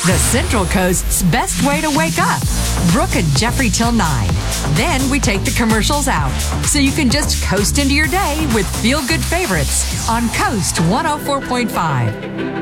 The Central Coast's best way to wake up. Brooke and Jeffrey till 9. Then we take the commercials out, so you can just coast into your day with feel-good favorites on Coast 104.5.